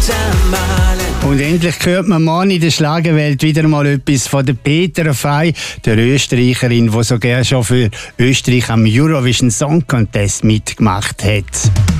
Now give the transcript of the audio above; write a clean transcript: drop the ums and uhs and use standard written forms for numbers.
Und endlich hört man morgen in der Schlagerwelt wieder mal etwas von der Petra Fey, der Österreicherin, die so gerne schon für Österreich am Eurovision Song Contest mitgemacht hat.